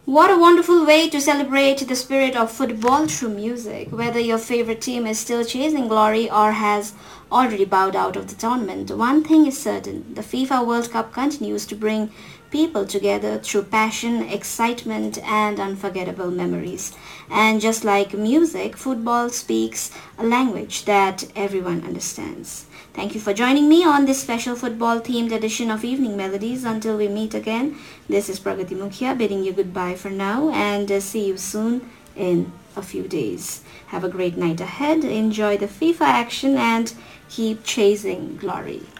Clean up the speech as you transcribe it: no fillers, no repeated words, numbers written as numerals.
What a wonderful way to celebrate the spirit of football through music. Whether your favorite team is still chasing glory or has already bowed out of the tournament, one thing is certain: the FIFA World Cup continues to bring people together through passion, excitement, and unforgettable memories. And just like music, football speaks a language that everyone understands. Thank you for joining me on this special football themed edition of Evening Melodies. Until we meet again, this is Pragati Mukhia bidding you goodbye for now and see you soon in a few days. Have a great night ahead, enjoy the FIFA action and keep chasing glory.